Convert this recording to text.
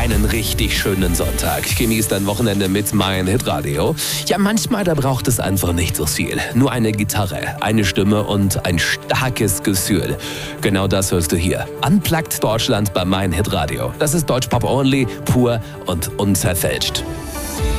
einen richtig schönen Sonntag. Genießt dein Wochenende mit mein Hitradio. Ja, manchmal da braucht es einfach nicht so viel. Nur eine Gitarre, eine Stimme und ein starkes Gefühl. Genau das hörst du hier. Unplugged Deutschland bei mein Hitradio. Das ist Deutschpop only, pur und unverfälscht.